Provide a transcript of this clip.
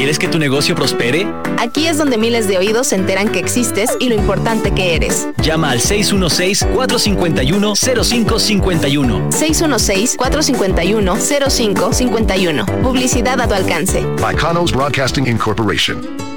¿Quieres que tu negocio prospere? Aquí es donde miles de oídos se enteran que existes y lo importante que eres. Llama al 616-451-0551. 616-451-0551. Publicidad a tu alcance. By Conos Broadcasting Incorporation.